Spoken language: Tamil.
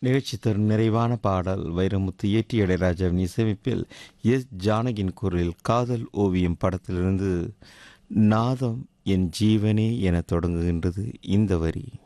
நிகழ்ச்சி தரும் நிறைவான பாடல் வைரமுத்து இயற்றி இளையராஜாவின் இசையமைப்பில் எஸ் ஜானகியின் குரலில் காதல் ஓவியம் படத்திலிருந்து நாதம் என் ஜீவனே என தொடங்குகின்றது இந்த வரி.